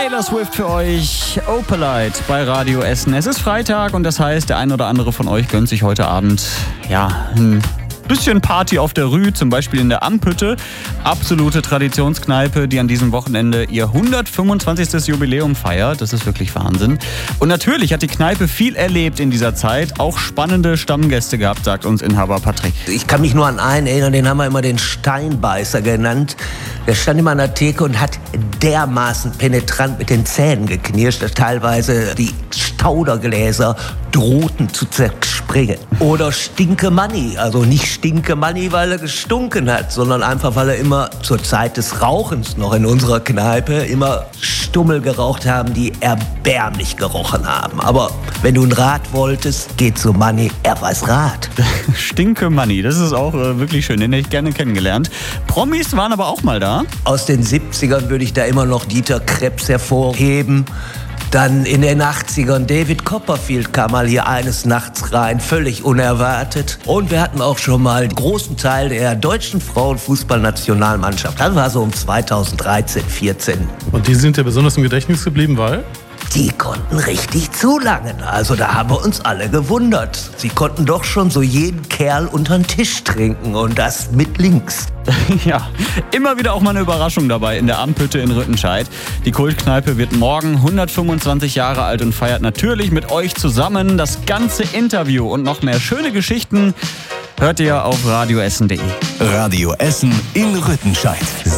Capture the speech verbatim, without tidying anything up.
Taylor Swift für euch, Opalite bei Radio Essen. Es ist Freitag und das heißt, der ein oder andere von euch gönnt sich heute Abend, ja, ein bisschen Party auf der Rue, zum Beispiel in der Amphütte. Absolute Traditionskneipe, die an diesem Wochenende ihr hundertfünfundzwanzigstes Jubiläum feiert. Das ist wirklich Wahnsinn. Und natürlich hat die Kneipe viel erlebt in dieser Zeit. Auch spannende Stammgäste gehabt, sagt uns Inhaber Patrick. Ich kann mich nur an einen erinnern, den haben wir immer den Steinbeißer genannt. Der stand immer an der Theke und hat dermaßen penetrant mit den Zähnen geknirscht, dass teilweise die Staudergläser drohten zu zerspringen. Oder Stinke Manni, also nicht Stinke Manni, weil er gestunken hat, sondern einfach, weil er immer zur Zeit des Rauchens noch in unserer Kneipe immer Stummel geraucht haben, die erbärmlich gerochen haben. Aber wenn du ein Rad wolltest, geh zu Manni, er weiß Rad. Stinke Manni, das ist auch äh, wirklich schön, den hätte ich gerne kennengelernt. Promis waren aber auch mal da. Aus den siebzigern würde ich da immer noch Dieter Krebs hervorheben. Dann in den achtzigern David Copperfield kam mal hier eines Nachts rein, völlig unerwartet. Und wir hatten auch schon mal einen großen Teil der deutschen Frauenfußballnationalmannschaft. Das war so um zweitausenddreizehn, vierzehn. Und die sind ja besonders im Gedächtnis geblieben, weil? Die konnten richtig zulangen. Also da haben wir uns alle gewundert. Sie konnten doch schon so jeden Kerl unter den Tisch trinken und das mit links. Ja, immer wieder auch mal eine Überraschung dabei in der Amphütte in Rüttenscheid. Die Kultkneipe wird morgen hundertfünfundzwanzig Jahre alt und feiert natürlich mit euch zusammen. Das ganze Interview und noch mehr schöne Geschichten hört ihr auf radioessen punkt de. Radio Essen in Rüttenscheid.